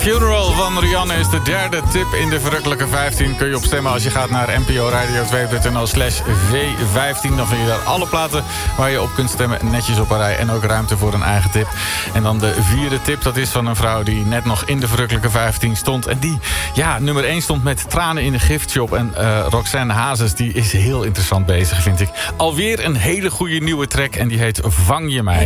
Funeral van Rianne is de derde tip in de verrukkelijke 15. Kun je op stemmen als je gaat naar nporadio2.nl/v15. Dan vind je daar alle platen waar je op kunt stemmen netjes op een rij. En ook ruimte voor een eigen tip. En dan de vierde tip, dat is van een vrouw die net nog in de verrukkelijke 15 stond. En die, nummer 1 stond met Tranen in de giftshop. En Roxanne Hazes, die is heel interessant bezig, vind ik. Alweer een hele goede nieuwe track en die heet Vang je mij.